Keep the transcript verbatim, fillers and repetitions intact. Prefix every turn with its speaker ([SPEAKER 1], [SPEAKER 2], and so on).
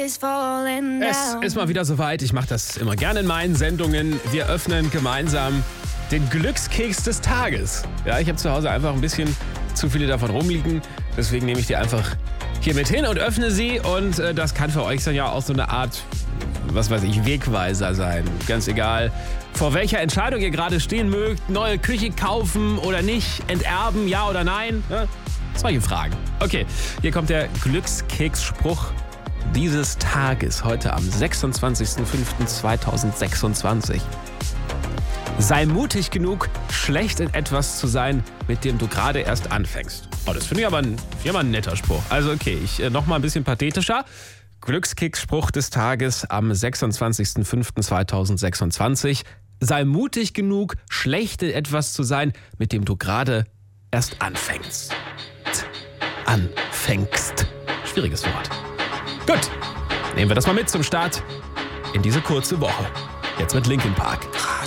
[SPEAKER 1] Es ist mal wieder soweit. Ich mache das immer gerne in meinen Sendungen. Wir öffnen gemeinsam den Glückskeks des Tages. Ja, ich habe zu Hause einfach ein bisschen zu viele davon rumliegen. Deswegen nehme ich die einfach hier mit hin und öffne sie. Und äh, das kann für euch dann ja auch so eine Art, was weiß ich, Wegweiser sein. Ganz egal, vor welcher Entscheidung ihr gerade stehen mögt. Neue Küche kaufen oder nicht, enterben, ja oder nein. Ja, solche Fragen. Okay, hier kommt der Glückskeksspruch dieses Tages, heute am sechsundzwanzigsten fünften zweitausendsechsundzwanzig. Sei mutig genug, schlecht in etwas zu sein, mit dem du gerade erst anfängst. Oh, das finde ich aber ein, ja, mal ein netter Spruch. Also okay, ich äh, noch mal ein bisschen pathetischer. Glückskeksspruch des Tages am sechsundzwanzigsten fünften zweitausendsechsundzwanzig. Sei mutig genug, schlecht in etwas zu sein, mit dem du gerade erst anfängst. Anfängst. Schwieriges Wort. Gut, nehmen wir das mal mit zum Start in diese kurze Woche. Jetzt mit Linkin Park.